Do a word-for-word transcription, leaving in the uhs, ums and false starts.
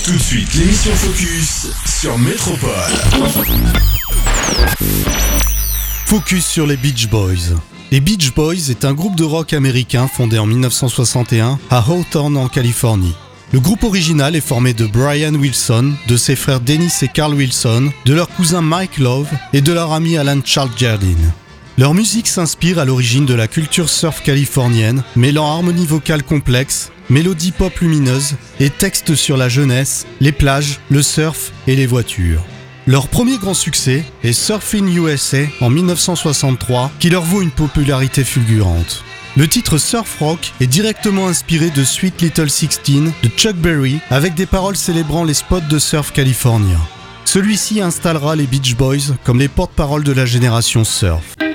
Tout de suite, l'émission Focus sur Métropole. Focus sur les Beach Boys. Les Beach Boys est un groupe de rock américain fondé en dix-neuf cent soixante et un à Hawthorne en Californie. Le groupe original est formé de Brian Wilson, de ses frères Dennis et Carl Wilson, de leur cousin Mike Love et de leur ami Alan Charles Jardine. Leur musique s'inspire à l'origine de la culture surf californienne, mêlant harmonie vocale complexe, mélodie pop lumineuse et textes sur la jeunesse, les plages, le surf et les voitures. Leur premier grand succès est Surfin' U S A en dix-neuf cent soixante-trois, qui leur vaut une popularité fulgurante. Le titre Surf Rock est directement inspiré de Sweet Little Sixteen de Chuck Berry, avec des paroles célébrant les spots de surf californiens. Celui-ci installera les Beach Boys comme les porte-paroles de la génération surf.